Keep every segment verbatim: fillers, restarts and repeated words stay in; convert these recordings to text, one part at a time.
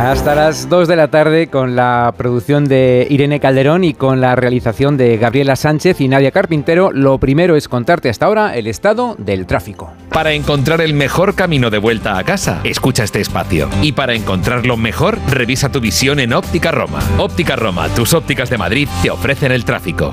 Hasta las dos de la tarde con la producción de Irene Calderón y con la realización de Gabriela Sánchez y Nadia Carpintero. Lo primero es contarte hasta ahora el estado del tráfico. Para encontrar el mejor camino de vuelta a casa, escucha este espacio. Y para encontrarlo mejor, revisa tu visión en Óptica Roma. Óptica Roma, tus ópticas de Madrid, te ofrecen el tráfico.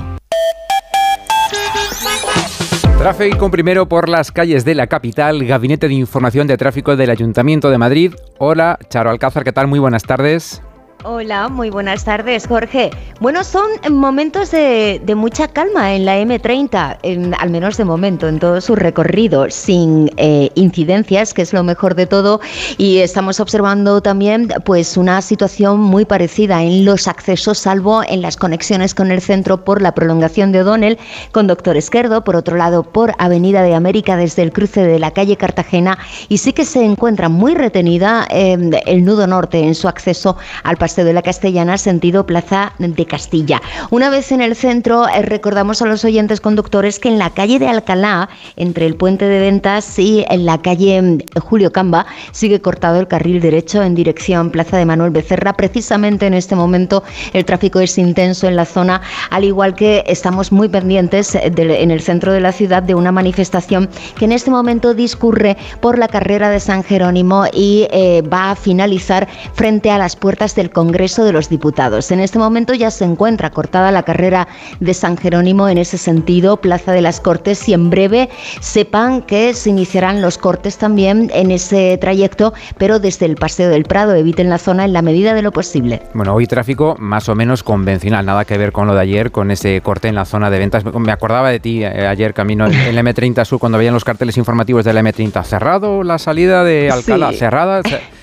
Tráfico primero por las calles de la capital. Gabinete de Información de Tráfico del Ayuntamiento de Madrid. Hola, Charo Alcázar, ¿qué tal? Muy buenas tardes. Hola, muy buenas tardes, Jorge. Bueno, son momentos de, de mucha calma en la eme treinta, en, al menos de momento, en todo su recorrido, sin eh, incidencias, que es lo mejor de todo. Y estamos observando también pues una situación muy parecida en los accesos, salvo en las conexiones con el centro por la prolongación de O'Donnell con Doctor Esquerdo, por otro lado por Avenida de América desde el cruce de la calle Cartagena, y sí que se encuentra muy retenida eh, el nudo norte en su acceso al Paseo de la Castellana, sentido Plaza de Castilla. Una vez en el centro, eh, recordamos a los oyentes conductores que en la calle de Alcalá, entre el Puente de Ventas y en la calle Julio Camba, sigue cortado el carril derecho en dirección Plaza de Manuel Becerra. Precisamente en este momento el tráfico es intenso en la zona, al igual que estamos muy pendientes de, en el centro de la ciudad, de una manifestación que en este momento discurre por la carrera de San Jerónimo y eh, va a finalizar frente a las puertas del Congreso de los Diputados. En este momento ya se encuentra cortada la carrera de San Jerónimo en ese sentido, Plaza de las Cortes, y en breve sepan que se iniciarán los cortes también en ese trayecto, pero desde el Paseo del Prado. Eviten la zona en la medida de lo posible. Bueno, hoy tráfico más o menos convencional, nada que ver con lo de ayer, con ese corte en la zona de ventas. Me acordaba de ti eh, ayer camino en la eme treinta Sur, cuando veían los carteles informativos de la eme treinta. Cerrado la salida de Alcalá, sí. cerrada...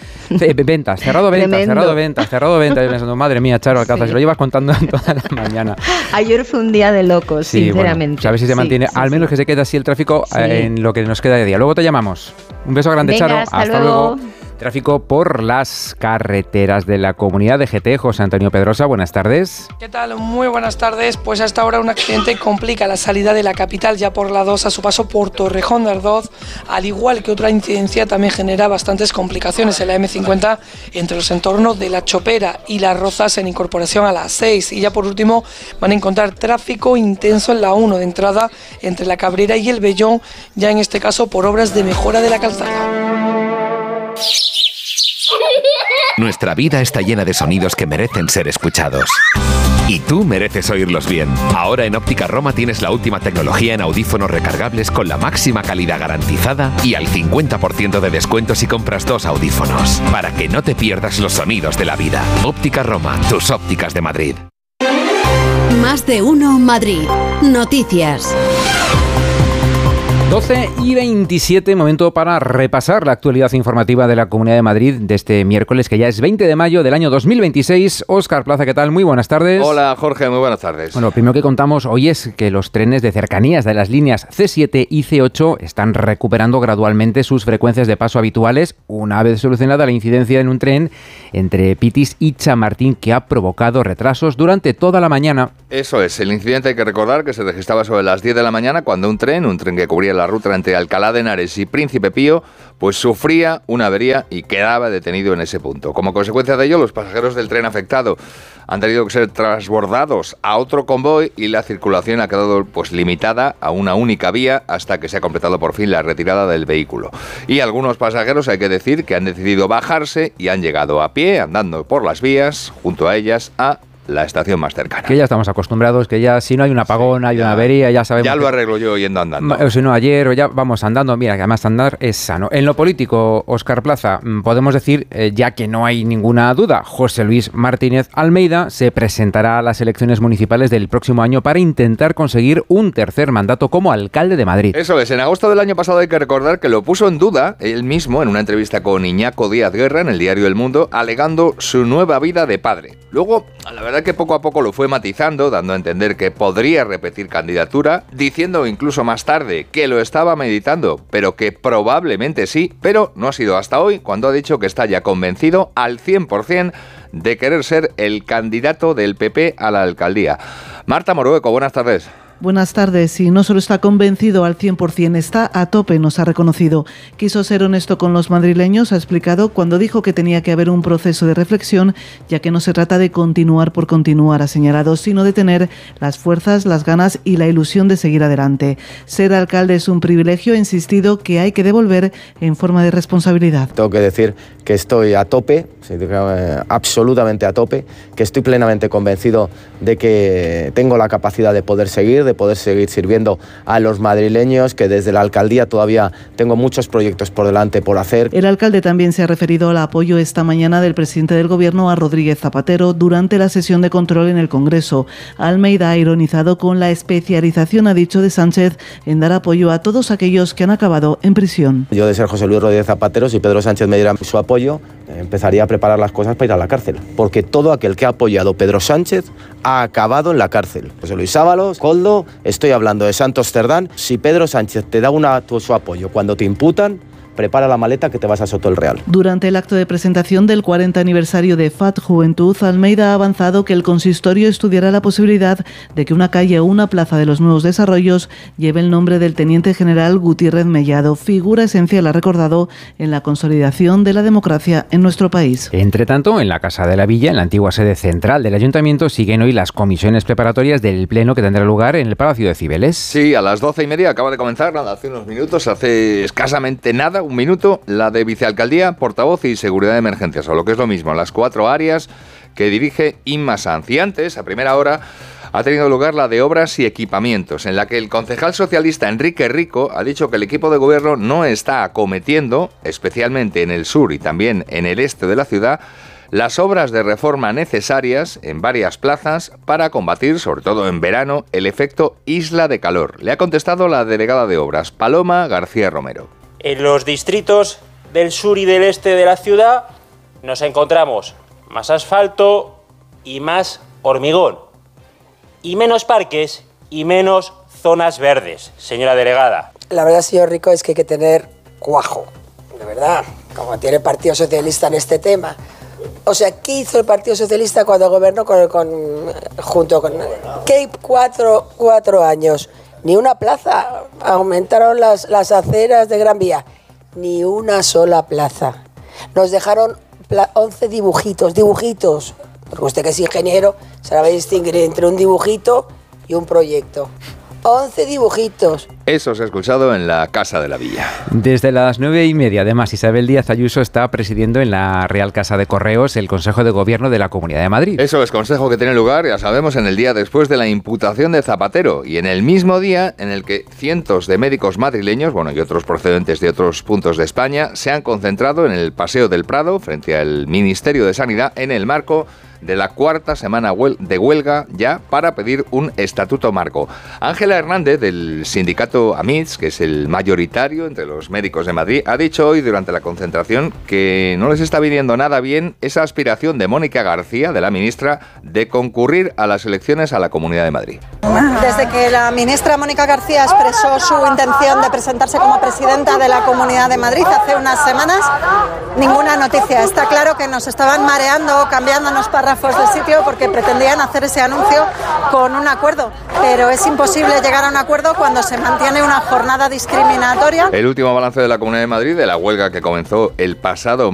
Ventas, cerrado ventas, Tremendo. cerrado ventas, cerrado ventas. Yo pensando, madre mía, Charo Alcázar, sí. si lo llevas contando toda la mañana. Ayer fue un día de locos, sí, sinceramente. Bueno, a ver si se mantiene, sí, sí, al menos sí. que se quede así el tráfico sí. eh, en lo que nos queda de día. Luego te llamamos. Un beso grande, Venga, Charo. Hasta, hasta luego. luego. Tráfico por las carreteras de la comunidad de G T. José Antonio Pedrosa, buenas tardes. ¿Qué tal? Muy buenas tardes. Pues hasta ahora un accidente complica la salida de la capital ya por la dos a su paso por Torrejón de Ardoz, al igual que otra incidencia también genera bastantes complicaciones en la eme cincuenta entre los entornos de La Chopera y Las Rozas en incorporación a la seis. Y ya por último van a encontrar tráfico intenso en la uno de entrada entre La Cabrera y El Vellón, ya en este caso por obras de mejora de la calzada. Nuestra vida está llena de sonidos que merecen ser escuchados. Y tú mereces oírlos bien. Ahora en Óptica Roma tienes la última tecnología en audífonos recargables con la máxima calidad garantizada y al cincuenta por ciento de descuento si compras dos audífonos. Para que no te pierdas los sonidos de la vida. Óptica Roma, tus ópticas de Madrid. Más de uno Madrid. Noticias. doce y veintisiete, momento para repasar la actualidad informativa de la Comunidad de Madrid de este miércoles, que ya es veinte de mayo del año dos mil veintiséis. Óscar Plaza, ¿qué tal? Muy buenas tardes. Hola, Jorge, muy buenas tardes. Bueno, lo primero que contamos hoy es que los trenes de cercanías de las líneas ce siete y ce ocho están recuperando gradualmente sus frecuencias de paso habituales, una vez solucionada la incidencia en un tren entre Pitis y Chamartín, que ha provocado retrasos durante toda la mañana. Eso es, el incidente hay que recordar que se registraba sobre las diez de la mañana cuando un tren, un tren que cubría la ruta entre Alcalá de Henares y Príncipe Pío, pues sufría una avería y quedaba detenido en ese punto. Como consecuencia de ello, los pasajeros del tren afectado han tenido que ser transbordados a otro convoy y la circulación ha quedado pues limitada a una única vía hasta que se ha completado por fin la retirada del vehículo. Y algunos pasajeros, hay que decir, que han decidido bajarse y han llegado a pie, andando por las vías, junto a ellas, a la estación más cercana. Que ya estamos acostumbrados, que ya si no hay un apagón, sí, hay ya, una avería, ya sabemos... Ya lo que, arreglo yo yendo andando. O si no, ayer o ya vamos andando, mira, que además andar es sano. En lo político, Óscar Plaza, podemos decir, eh, ya que no hay ninguna duda, José Luis Martínez Almeida se presentará a las elecciones municipales del próximo año para intentar conseguir un tercer mandato como alcalde de Madrid. Eso es, en agosto del año pasado hay que recordar que lo puso en duda él mismo en una entrevista con Iñaco Díaz Guerra en el diario El Mundo, alegando su nueva vida de padre. Luego, la verdad que poco a poco lo fue matizando, dando a entender que podría repetir candidatura, diciendo incluso más tarde que lo estaba meditando, pero que probablemente sí, pero no ha sido hasta hoy cuando ha dicho que está ya convencido al cien por ciento de querer ser el candidato del P P a la alcaldía. Marta Morueco, buenas tardes. Buenas tardes. Y no solo está convencido al cien por ciento, está a tope, nos ha reconocido. Quiso ser honesto con los madrileños, ha explicado, cuando dijo que tenía que haber un proceso de reflexión, ya que no se trata de continuar por continuar, ha señalado, sino de tener las fuerzas, las ganas y la ilusión de seguir adelante. Ser alcalde es un privilegio, ha insistido que hay que devolver en forma de responsabilidad. Tengo que decir que estoy a tope, absolutamente a tope, que estoy plenamente convencido de que tengo la capacidad de poder seguir, de poder seguir sirviendo a los madrileños, que desde la alcaldía todavía tengo muchos proyectos por delante por hacer. El alcalde también se ha referido al apoyo esta mañana del presidente del Gobierno a Rodríguez Zapatero durante la sesión de control en el Congreso. Almeida ha ironizado con la especialización, ha dicho, de Sánchez en dar apoyo a todos aquellos que han acabado en prisión. Yo, de ser José Luis Rodríguez Zapatero, si Pedro Sánchez me diera su apoyo, empezaría a preparar las cosas para ir a la cárcel, porque todo aquel que ha apoyado a Pedro Sánchez ha acabado en la cárcel. José Luis Ábalos, Koldo, estoy hablando de Santos Cerdán. Si Pedro Sánchez te da una, tu, su apoyo cuando te imputan, prepara la maleta que te vas a Soto el Real. Durante el acto de presentación del cuarenta aniversario de F A T Juventud, Almeida ha avanzado que el consistorio estudiará la posibilidad de que una calle o una plaza de los nuevos desarrollos lleve el nombre del teniente general Gutiérrez Mellado, figura esencial, ha recordado, en la consolidación de la democracia en nuestro país. Entre tanto, en la Casa de la Villa, en la antigua sede central del Ayuntamiento, siguen hoy las comisiones preparatorias del pleno que tendrá lugar en el Palacio de Cibeles. Sí, a las doce y media acaba de comenzar, nada, hace unos minutos, hace escasamente nada, un minuto, la de vicealcaldía, portavoz y seguridad de emergencias, o lo que es lo mismo, las cuatro áreas que dirige Inma Sanz. Y antes, a primera hora, ha tenido lugar la de obras y equipamientos, en la que el concejal socialista Enrique Rico ha dicho que el equipo de gobierno no está acometiendo, especialmente en el sur y también en el este de la ciudad, las obras de reforma necesarias en varias plazas para combatir, sobre todo en verano, el efecto isla de calor. Le ha contestado la delegada de obras, Paloma García Romero. En los distritos del sur y del este de la ciudad nos encontramos más asfalto y más hormigón, y menos parques y menos zonas verdes, señora delegada. La verdad, señor Rico, es que hay que tener cuajo, de verdad, como tiene el Partido Socialista en este tema. O sea, ¿qué hizo el Partido Socialista cuando gobernó con, con, junto con... ¿Qué cuatro, cuatro años? Ni una plaza. Aumentaron las, las aceras de Gran Vía. Ni una sola plaza. Nos dejaron pla- once dibujitos, dibujitos. Porque usted, que es ingeniero, sabe distinguir entre un dibujito y un proyecto. once dibujitos. Eso se ha escuchado en la Casa de la Villa. Desde las nueve y media, además, Isabel Díaz Ayuso está presidiendo en la Real Casa de Correos el Consejo de Gobierno de la Comunidad de Madrid. Eso es, consejo que tiene lugar, ya sabemos, en el día después de la imputación de Zapatero y en el mismo día en el que cientos de médicos madrileños, bueno, y otros procedentes de otros puntos de España, se han concentrado en el Paseo del Prado frente al Ministerio de Sanidad en el marco de la cuarta semana de huelga ya para pedir un estatuto marco. Ángela Hernández, del sindicato AMITS, que es el mayoritario entre los médicos de Madrid, ha dicho hoy durante la concentración que no les está viniendo nada bien esa aspiración de Mónica García, de la ministra, de concurrir a las elecciones a la Comunidad de Madrid. Desde que la ministra Mónica García expresó su intención de presentarse como presidenta de la Comunidad de Madrid hace unas semanas, ninguna noticia. Está claro que nos estaban mareando, cambiándonos párrafos de sitio porque pretendían hacer ese anuncio con un acuerdo, pero es imposible llegar a un acuerdo cuando se mantiene una jornada discriminatoria. El último balance de la Comunidad de Madrid de la huelga que comenzó el pasado